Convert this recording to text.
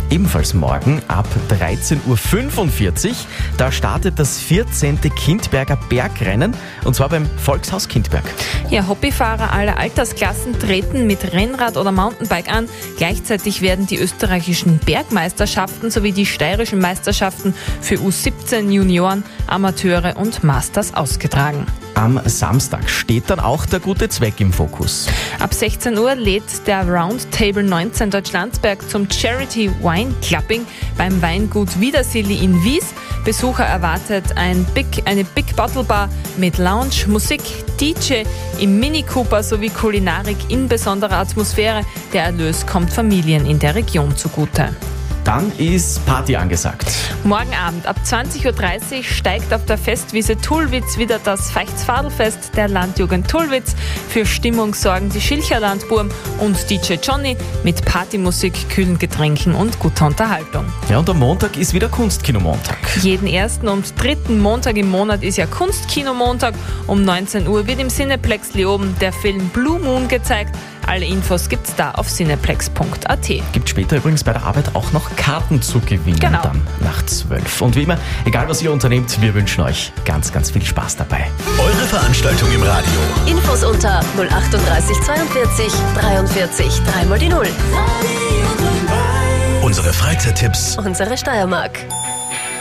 ebenfalls morgen ab 13.45 Uhr. Da startet das 14. Kindberger Bergrennen und zwar beim Volkshaus Kindberg. Ja, Hobbyfahrer aller Altersklassen treten mit Rennrad oder Mountainbike an. Gleichzeitig werden die österreichischen Bergmeisterschaften sowie die steirischen Meisterschaften für U17 Junioren, Amateure und Masters ausgetragen. Am Samstag steht dann auch der gute Zweck im Fokus. Ab 16 Uhr lädt der Roundtable 19 Deutschlandsberg zum Charity Wine Clubbing beim Weingut Wiedersilli in Wies. Besucher erwartet eine Big Bottle Bar mit Lounge, Musik, DJ im Mini Cooper sowie Kulinarik in besonderer Atmosphäre. Der Erlös kommt Familien in der Region zugute. Dann ist Party angesagt. Morgen Abend ab 20.30 Uhr steigt auf der Festwiese Tullwitz wieder das Feichtfadelfest der Landjugend Tullwitz. Für Stimmung sorgen die Schilcher Landburm und DJ Johnny mit Partymusik, kühlen Getränken und guter Unterhaltung. Ja, und am Montag ist wieder Kunstkino-Montag. Jeden ersten und dritten Montag im Monat ist ja Kunstkino-Montag. Um 19 Uhr wird im Cineplex Leoben der Film Blue Moon gezeigt. Alle Infos gibt's da auf cineplex.at. Gibt später übrigens bei der Arbeit auch noch Karten zu gewinnen, Genau. Dann nach 12. Und wie immer, egal was ihr unternehmt, wir wünschen euch ganz, ganz viel Spaß dabei. Eure Veranstaltung im Radio. Infos unter 038 42 43 3 mal die 0. Unsere Freizeittipps. Unsere Steiermark.